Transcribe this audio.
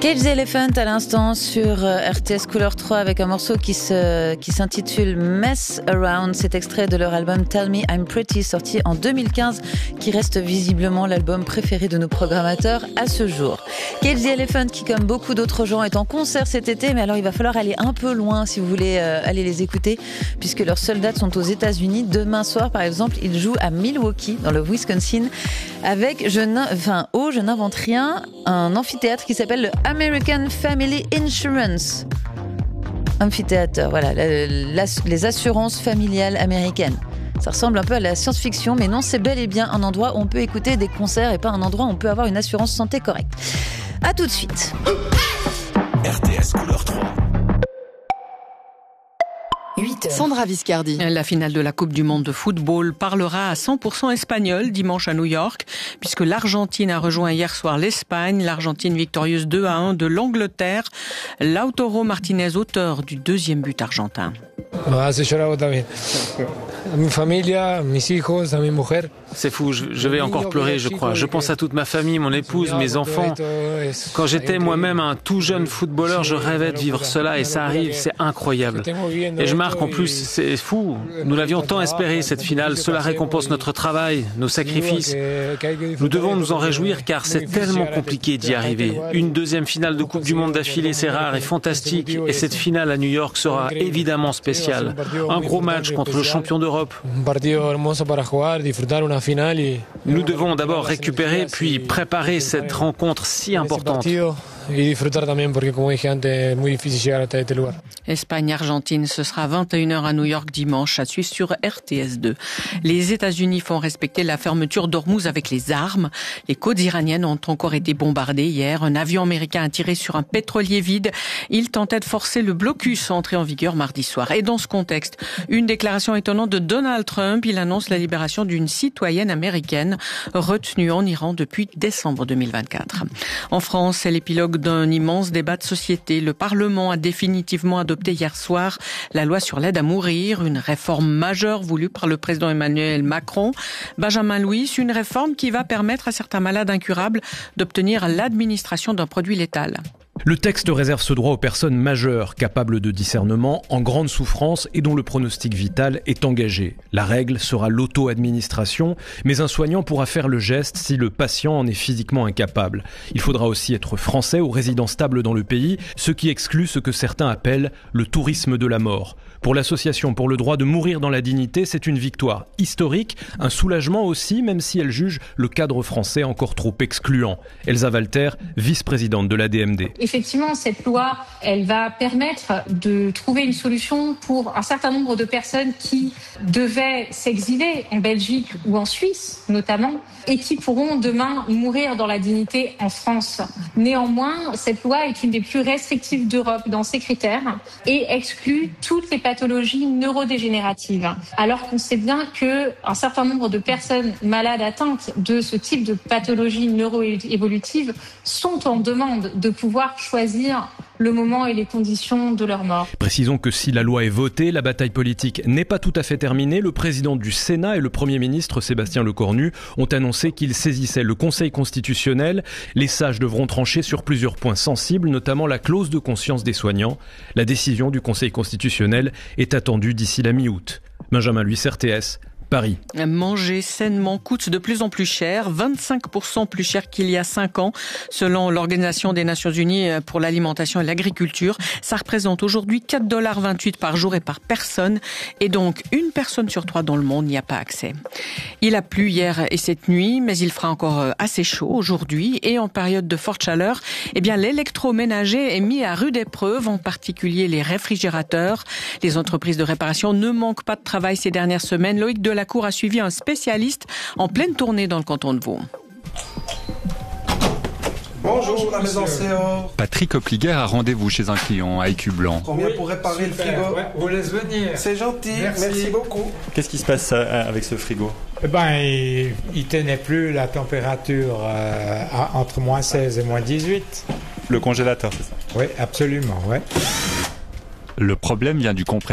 Cage the Elephant à l'instant sur RTS Couleur 3 avec un morceau qui s'intitule Mess Around. C'est extrait de leur album Tell Me I'm Pretty, sorti en 2015, qui reste visiblement l'album préféré de nos programmateurs à ce jour. Cage the Elephant qui, comme beaucoup d'autres gens, est en concert cet été, mais alors il va falloir aller un peu loin si vous voulez aller les écouter, puisque leurs seules dates sont aux États-Unis. Demain soir, par exemple, ils jouent à Milwaukee, dans le Wisconsin, avec, je n'invente rien, un amphithéâtre qui s'appelle le American Family Insurance Amphithéâtre, voilà, les assurances familiales américaines. Ça ressemble un peu à la science-fiction, mais non, c'est bel et bien un endroit où on peut écouter des concerts et pas un endroit où on peut avoir une assurance santé correcte. À tout de suite. RTS Couleur 3. 8h. Sandra Viscardi. La finale de la Coupe du Monde de football parlera à 100% espagnol dimanche à New York, puisque l'Argentine a rejoint hier soir l'Espagne. L'Argentine victorieuse 2-1 de l'Angleterre. Lautaro Martinez, auteur du deuxième but argentin. C'est fou, je vais encore pleurer, je crois. Je pense à toute ma famille, mon épouse, mes enfants. Quand j'étais moi-même un tout jeune footballeur, je rêvais de vivre cela et ça arrive, c'est incroyable. Et je marque en plus, c'est fou. Nous l'avions tant espéré, cette finale. Cela récompense notre travail, nos sacrifices. Nous devons nous en réjouir car c'est tellement compliqué d'y arriver. Une deuxième finale de Coupe du Monde d'affilée, c'est rare et fantastique. Et cette finale à New York sera évidemment spéciale. Un gros match contre le champion d'Europe. Nous devons d'abord récupérer puis préparer cette rencontre si importante. Espagne-Argentine, ce sera 21h à New York dimanche, à suivre sur RTS2. Les États-Unis font respecter la fermeture d'Ormuz avec les armes. Les côtes iraniennes ont encore été bombardées hier. Un avion américain a tiré sur un pétrolier vide. Il tentait de forcer le blocus entré en vigueur mardi soir. Et dans ce contexte, une déclaration étonnante de Donald Trump. Il annonce la libération d'une citoyenne américaine retenue en Iran depuis décembre 2024. En France, c'est l'épilogue d'un immense débat de société. Le Parlement a définitivement adopté hier soir la loi sur l'aide à mourir, une réforme majeure voulue par le président Emmanuel Macron. Benjamin Louis, une réforme qui va permettre à certains malades incurables d'obtenir l'administration d'un produit létal. Le texte réserve ce droit aux personnes majeures, capables de discernement, en grande souffrance et dont le pronostic vital est engagé. La règle sera l'auto-administration, mais un soignant pourra faire le geste si le patient en est physiquement incapable. Il faudra aussi être français ou résident stable dans le pays, ce qui exclut ce que certains appellent le tourisme de la mort. Pour l'association pour le droit de mourir dans la dignité, c'est une victoire historique, un soulagement aussi, même si elle juge le cadre français encore trop excluant. Elsa Walter, vice-présidente de l'ADMD. Effectivement, cette loi, elle va permettre de trouver une solution pour un certain nombre de personnes qui devaient s'exiler en Belgique ou en Suisse, notamment, et qui pourront demain mourir dans la dignité en France. Néanmoins, cette loi est une des plus restrictives d'Europe dans ses critères et exclut toutes les pathologies neurodégénératives. Alors qu'on sait bien qu'un certain nombre de personnes malades atteintes de ce type de pathologie neuroévolutive sont en demande de pouvoir choisir le moment et les conditions de leur mort. Précisons que si la loi est votée, la bataille politique n'est pas tout à fait terminée. Le président du Sénat et le Premier ministre Sébastien Lecornu ont annoncé qu'ils saisissaient le Conseil constitutionnel. Les sages devront trancher sur plusieurs points sensibles, notamment la clause de conscience des soignants. La décision du Conseil constitutionnel est attendue d'ici la mi-août. Benjamin Louis, RTS, Paris. Manger sainement coûte de plus en plus cher, 25% plus cher qu'il y a 5 ans, selon l'Organisation des Nations Unies pour l'alimentation et l'agriculture. Ça représente aujourd'hui 4,28 $ par jour et par personne, et donc une personne sur 3 dans le monde n'y a pas accès. Il a plu hier et cette nuit, mais il fera encore assez chaud aujourd'hui, et en période de forte chaleur, l'électroménager est mis à rude épreuve, en particulier les réfrigérateurs. Les entreprises de réparation ne manquent pas de travail ces dernières semaines. Loïc Delacour a suivi un spécialiste en pleine tournée dans le canton de Vaud. Bonjour, la maison CO. Patrick Opliger a rendez-vous chez un client à Écu Blanc. Combien pour réparer le frigo? Vous laisse venir. C'est gentil, merci beaucoup. Qu'est-ce qui se passe avec ce frigo? Il tenait plus la température entre moins 16 et moins 18. Le congélateur, c'est ça? Oui, absolument, ouais. Le problème vient du compresseur.